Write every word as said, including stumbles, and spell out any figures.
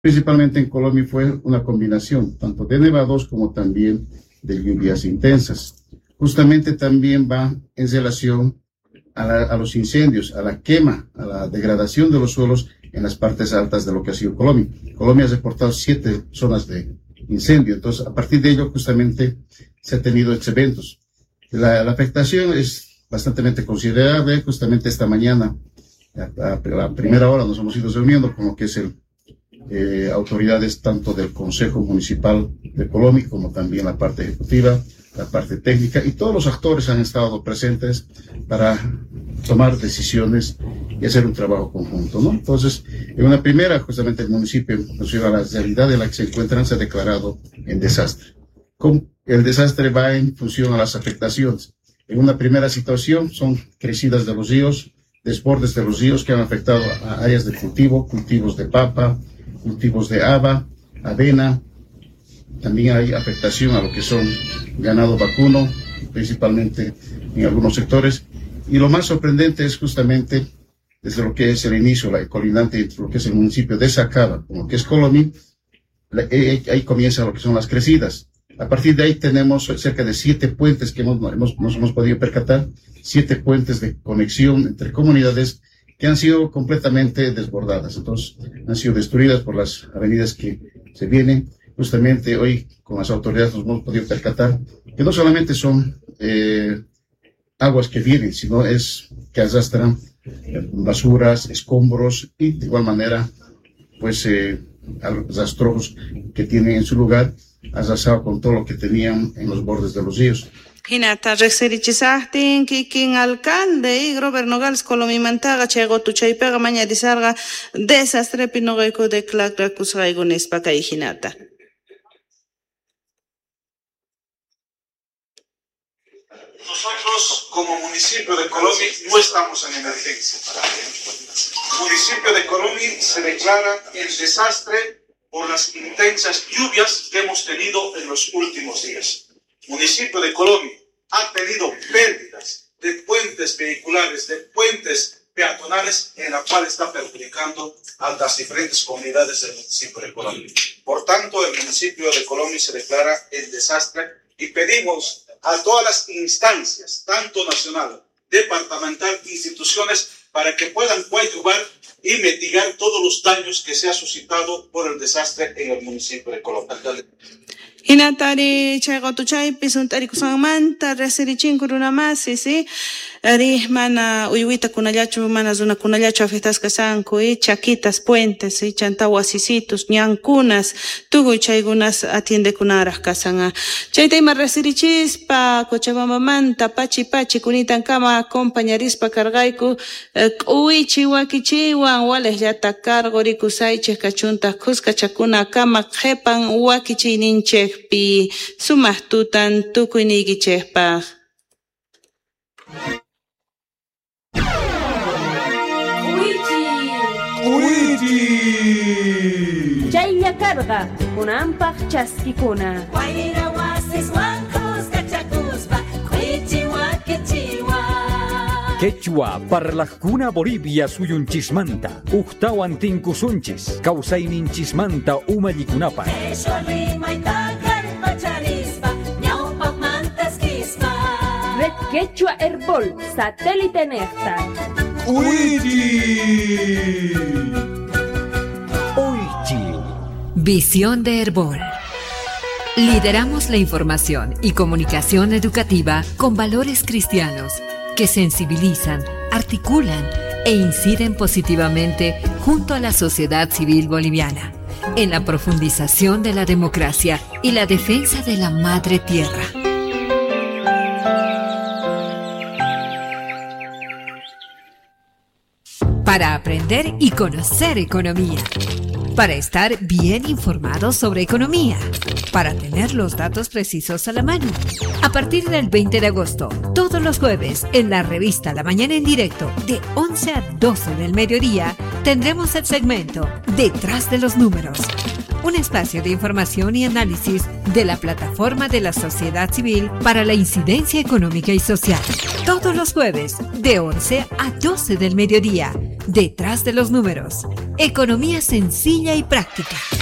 principalmente en Colombia fue una combinación tanto de nevados como también de lluvias intensas. Justamente también va en relación a, la, a los incendios, a la quema, a la degradación de los suelos en las partes altas de lo que ha sido Colombia. Colombia ha reportado siete zonas de incendio, entonces a partir de ello justamente se han tenido estos eventos. La, la afectación es bastante considerable. Justamente esta mañana, a, a la primera hora, nos hemos ido reuniendo con lo que es el eh, autoridades tanto del Consejo Municipal de Colombia como también la parte ejecutiva, la parte técnica, y todos los actores han estado presentes para tomar decisiones y hacer un trabajo conjunto, ¿no? Entonces, en una primera, justamente el municipio, a la realidad en la que se encuentran, se ha declarado en desastre. El desastre va en función a las afectaciones. En una primera situación son crecidas de los ríos, desbordes de los ríos que han afectado a áreas de cultivo, cultivos de papa, cultivos de haba, avena. También hay afectación a lo que son ganado vacuno, principalmente en algunos sectores. Y lo más sorprendente es justamente desde lo que es el inicio, la colindante entre lo que es el municipio de Sacaba, como que es Colombia, ahí comienza lo que son las crecidas. A partir de ahí tenemos cerca de siete puentes que hemos, hemos, nos hemos podido percatar, siete puentes de conexión entre comunidades que han sido completamente desbordadas. Entonces, han sido destruidas por las avenidas que se vienen. Justamente hoy con las autoridades nos hemos podido percatar que no solamente son eh, aguas que vienen, sino es que arrastran eh, basuras, escombros y de igual manera, pues, eh, rastrojos que tienen en su lugar, arrasado con todo lo que tenían en los bordes de los ríos. Hinata reksirichisahtin kikin alcalde y gobernogals colomimantaga chego tuchaypega mañadisarga desastre pinogeco de clacra kusraigones paca y hinata. Nosotros, como municipio de Colombia, no estamos en emergencia. El municipio de Colombia se declara en desastre por las intensas lluvias que hemos tenido en los últimos días. El municipio de Colombia ha tenido pérdidas de puentes vehiculares, de puentes peatonales, en la cual está perjudicando a las diferentes comunidades del municipio de Colombia. Por tanto, el municipio de Colombia se declara en desastre y pedimos a todas las instancias, tanto nacional, departamental, instituciones, para que puedan coadyuvar y mitigar todos los daños que se ha suscitado por el desastre en el municipio de Colombia. Hinatari chaygo tuchay pisuntari kusanmanta resirichin kurunamasi, ¿sí? Ari mana uyuita kunallachu, mana zona kunallachu afectasca sanco, y chaquitas, puentes, y chantawasisitos, ñancunas, tugu chaygunas atiende kunaras kasanga. Chaytaima resirichispa, cochabamba pachi pachi kunitan kama acompañarispa cargaiku, uichi wakichiwan, wales yata cargo rikusaiche kachunta kuska chakuna kama jepan wakichi ninchekpi, sumastutan tukuinigichekpa. Chaylla carga, kuna ampaq chaskikuna. Guayra wasis wancos cachakuspa, cuichiwa quechua. Quechua, parlajkuna Bolivia suyunchismanta, uktawan tinkusunchis, kausayninchismanta umallikunapa. Eso rima y tacar pacharispa, ñaupa mantasquispa. Red Quechua Herbol, satélite Nectar. Uichi. Visión de Herbol. Lideramos la información y comunicación educativa con valores cristianos que sensibilizan, articulan e inciden positivamente junto a la sociedad civil boliviana en la profundización de la democracia y la defensa de la madre tierra. Para aprender y conocer economía. Para estar bien informados sobre economía, para tener los datos precisos a la mano. A partir del veinte de agosto, todos los jueves, en la revista La Mañana en Directo, de once a doce del mediodía, tendremos el segmento Detrás de los Números, un espacio de información y análisis de la plataforma de la sociedad civil para la incidencia económica y social. Todos los jueves, de once a doce del mediodía, Detrás de los números. Economía sencilla y práctica.